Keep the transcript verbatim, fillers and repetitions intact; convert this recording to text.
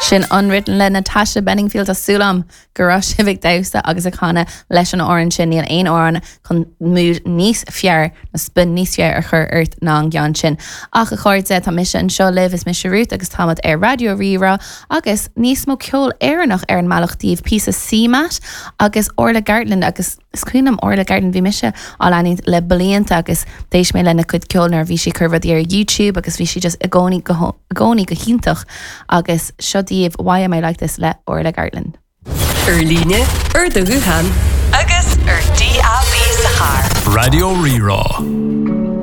Sin unwritten le Natasha Benningfield a Sulam gorá sibig dausta agus a chana leis an oran sin níl ein oran chun múd níos fiar na spin níos fiar ar chur earth ná an gian sin. Ach a chuirde tá mis an seo liv is mis rút agus támad ar radio rira agus níos mó ceol éannach ar an malachtíh pí a símat agus Orla Gartland agus screenam Orla Gartland bhí mise á leanaí le blianta agus dééis mé lena chud ceolnar bhí si curvad ar YouTube agus bhí si just a gcónaí go gcónaí go hiintach agus shodíomh why am I like this le Orla Gartland. Erline, er de Wuhan, agus er D A B Sahar. Radio Rira.